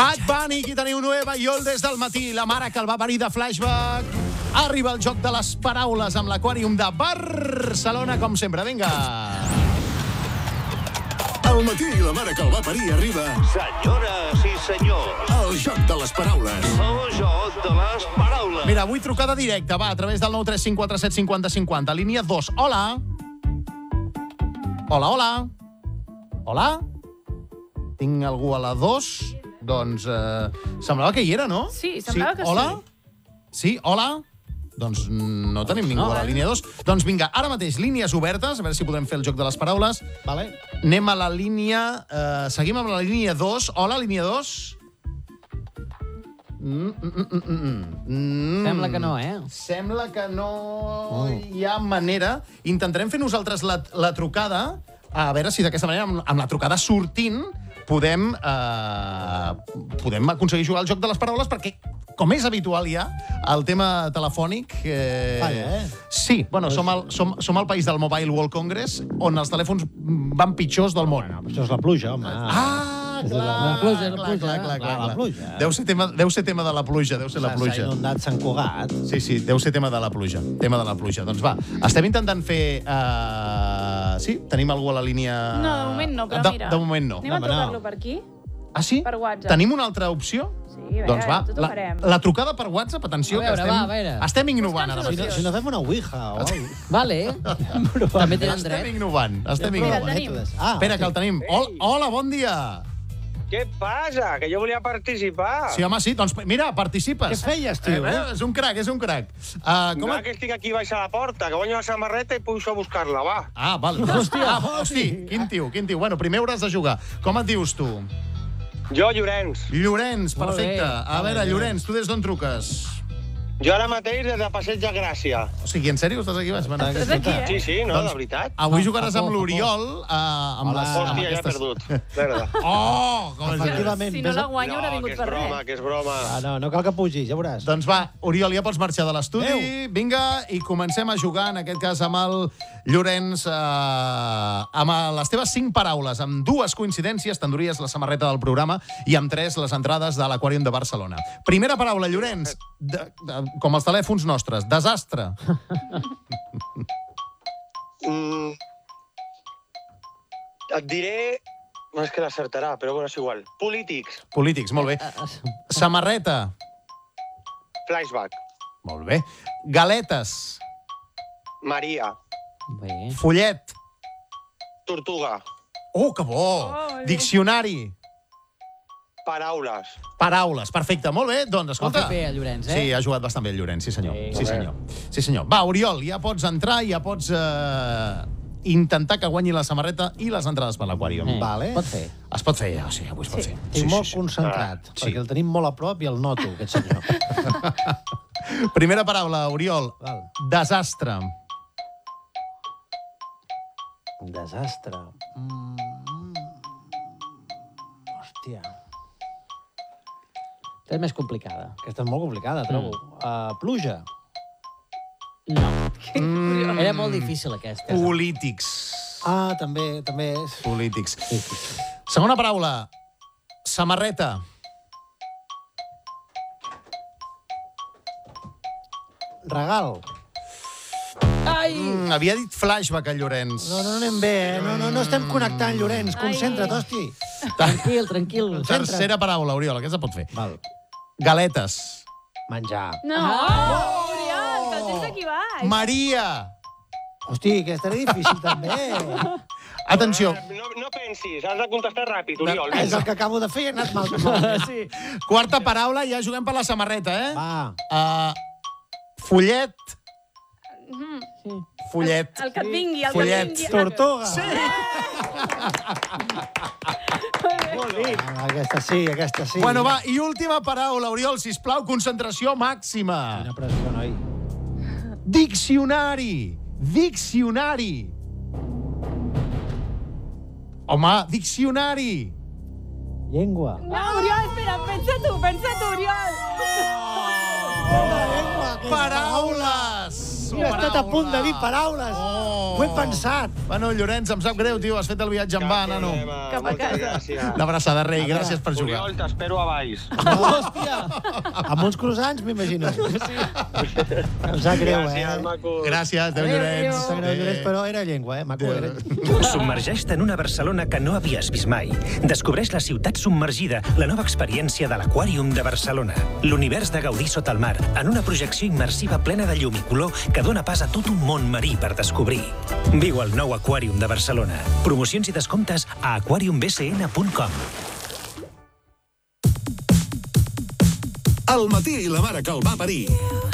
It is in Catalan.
Bad Bunny, qui teniu Nueva York des del matí. La mare que el va parir de Flashback. Arriba el joc de les paraules amb l'Aquàrium de Barcelona, com sempre. Vinga. Al matí la mare que el va parir arriba. Senyores i senyors, El joc de les paraules. el joc de les paraules. Mira, avui trucada directa, va, a través del 93547 50 50. Línia 2. Hola. Hola, hola. Hola. Tinc algú a la 2? Doncs semblava que hi era, no? Sí, semblava que sí. Hola? Sí, hola? Doncs no tenim ningú a la línia 2. Doncs vinga, ara mateix, línies obertes, a veure si podem fer el joc de les paraules. Vale. Anem a la línia... seguim amb la línia 2. Hola, línia 2. Sembla que no, Sembla que no hi ha manera. Intentarem fer nosaltres la trucada, a veure si d'aquesta manera, amb la trucada sortint, podem aconseguir jugar al joc de les paraules, perquè, com és habitual ja, el tema telefònic... Sí, bueno, som al país del Mobile World Congress, on els telèfons van pitjors del món. Això és la pluja, home. La pluja. La pluja. Deu ser tema de la pluja, deu ser la pluja. S'ha inundat Sant Cugat. Sí, deu ser tema de la pluja. Doncs va, estem intentant fer... Sí? Tenim algú a la línia... No, de moment no, però mira. De moment no. Anem a trucar-lo per aquí? Ah, sí? Per WhatsApp. Tenim una altra opció? Sí, a veure, doncs va, tot ho farem. la trucada per WhatsApp, atenció, A veure, que va, a veure. estem innovant ara Buscant mateix. Si no fem una ouija o alguna cosa. Vale. També tenen Estem dret. innovant. Mira, el tenim. Espera, que el tenim. Hola, bon dia. Què passa? Que jo volia participar. Sí, home, sí. Doncs mira, participes. Què feies, tio? És un crac. No, que estic aquí baix a la porta, que guanyo la samarreta i pujo a buscar-la, va. Ah, val. Hosti, quin tio. Bueno, primer hauràs de jugar. Com et dius, tu? Jo, Llorenç. Llorenç, perfecte. bé. A veure, Llorenç, tu des d'on truques? Jo ara mateix des de Passeig de Gràcia. O sigui, en sèrio, estàs aquí baix? Bueno, Estàs aquí, Sí, sí, no, de veritat. avui jugaràs amb l'Oriol, amb les... Hòstia, ja he perdut. Merda. Oh, com es diu? Efectivament. Si no la guanyo, haurà No, vingut que és per broma, res. que és broma. No cal que pugis, ja veuràs. Doncs va, Oriol, ja pots marxar de l'estudi. Vinga, i comencem a jugar, en aquest cas, amb el Llorenç, amb les teves 5 paraules. Amb 2 coincidències t'enduries la samarreta del programa i amb 3 les entrades de l'Aquàrium de Barcelona. Primera paraula, Llorenç, com els telèfons nostres, desastre. Et diré... No és que l'acertarà, però bueno, és igual. Polítics. Polítics, molt bé. Samarreta, Flashback. molt bé. Galetes, Maria. Bé. follet. Tortuga. Oh, que bo! molt bé. Diccionari. Paraules. Paraules, perfecte, molt bé. Doncs, Ho ha escolta... fet bé, el Llorenç, Sí, ha jugat bastant bé el Llorenç, sí senyor. Sí, Sí, senyor. Sí, senyor. Va, Oriol, ja pots entrar, ja pots intentar que guanyi la samarreta i les entrades per l'Aquàrium. Vale. Pot fer. Es pot fer, sí, avui es pot fer. Estic molt concentrat, perquè el tenim molt a prop i el noto, aquest senyor. Primera paraula, Oriol. Val. Desastre. Desastre. Hòstia. És més complicada. Aquesta és molt complicada, trobo. Pluja. No. Era molt difícil, aquesta. Polítics. També és... Polítics. Segona paraula. Samarreta. Regal. Ai! Havia dit flashback, el Llorenç. No anem bé, no estem connectant, Llorenç. Concentra't, hosti. Tranquil. Tercera paraula, Oriol, aquesta pot fer. Val. Galetes. Menjar. No! Oriol, que el tens aquí baix. Maria. Hosti, aquesta era difícil, també. Atenció. No pensis, has de contestar ràpid, Oriol. És el que acabo de fer i he anat mal. Sí. Quarta paraula, ja juguem per la samarreta, eh? Va. Follet. Follet. El que et vingui, el Follet. que et vingui. Tortuga. Sí. Aquesta sí. Bueno, va, i última paraula, Oriol, sisplau, concentració màxima. Quina pressió, noi. Diccionari. Home, diccionari. Llengua. No, Oriol, espera, pensa tu, Oriol. Paraules. he estat a punt de dir paraules. Ho he pensat. Bueno, Llorenç, em sap greu, tio, has fet el viatge en va, nano. Cap a casa. Una abraçada, rei, gràcies per jugar. Oriol, t'espero a Valls. Amb uns croissants, m'imagino. Em sap greu, Gràcies, maco. Gràcies, Déu Llorenç. Em sap greu, Llorenç, però era llengua, maco. Era... Submergeix-te en una Barcelona que no havies vist mai. Descobreix la ciutat submergida, la nova experiència de l'Aquàrium de Barcelona. L'univers de gaudir sota el mar, en una projecció immersiva plena de llum i color que dona pas a tot un món marí per descobrir. Viu el nou Aquàrium de Barcelona. Promocions i descomptes a aquariumbcn.com. Al matí la mare que el va parir.